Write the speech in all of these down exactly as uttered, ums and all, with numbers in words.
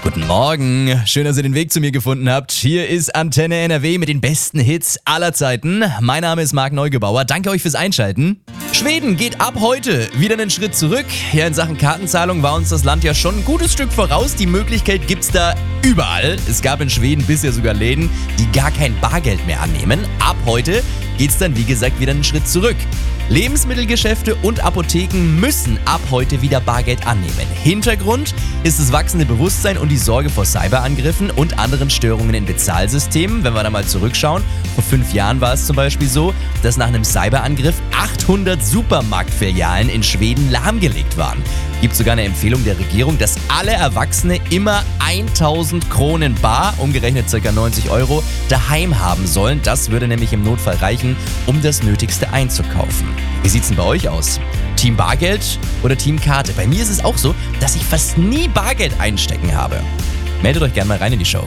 Guten Morgen, schön, dass ihr den Weg zu mir gefunden habt. Hier ist Antenne N R W mit den besten Hits aller Zeiten. Mein Name ist Marc Neugebauer, danke euch fürs Einschalten. Schweden geht ab heute wieder einen Schritt zurück. Ja, in Sachen Kartenzahlung war uns das Land ja schon ein gutes Stück voraus. Die Möglichkeit gibt's da überall. Es gab in Schweden bisher sogar Läden, die gar kein Bargeld mehr annehmen. Ab heute geht's dann, wie gesagt, wieder einen Schritt zurück. Lebensmittelgeschäfte und Apotheken müssen ab heute wieder Bargeld annehmen. Hintergrund ist das wachsende Bewusstsein und die Sorge vor Cyberangriffen und anderen Störungen in Bezahlsystemen. Wenn wir da mal zurückschauen, vor fünf Jahren war es zum Beispiel so, dass nach einem Cyberangriff achthundert Supermarktfilialen in Schweden lahmgelegt waren. Gibt sogar eine Empfehlung der Regierung, dass alle Erwachsene immer tausend Kronen bar, umgerechnet ca. neunzig Euro, daheim haben sollen. Das würde nämlich im Notfall reichen, um das Nötigste einzukaufen. Wie sieht's denn bei euch aus? Team Bargeld oder Team Karte? Bei mir ist es auch so, dass ich fast nie Bargeld einstecken habe. Meldet euch gerne mal rein in die Show.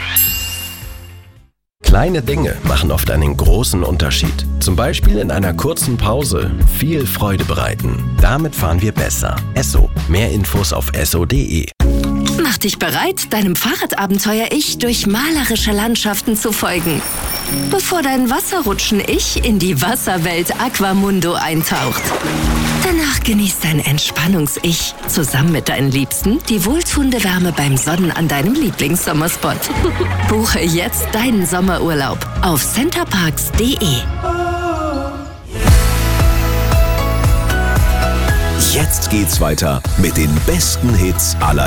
Kleine Dinge machen oft einen großen Unterschied. Zum Beispiel in einer kurzen Pause viel Freude bereiten. Damit fahren wir besser. Esso. Mehr Infos auf esso punkt de. Mach dich bereit, deinem Fahrradabenteuer-Ich durch malerische Landschaften zu folgen. Bevor dein Wasserrutschen-Ich in die Wasserwelt Aquamundo eintaucht. Danach genießt dein Entspannungs-Ich zusammen mit deinen Liebsten die wohltuende Wärme beim Sonnen an deinem Lieblingssommerspot. Buche jetzt deinen Sommerurlaub auf centerparks punkt de. Jetzt geht's weiter mit den besten Hits aller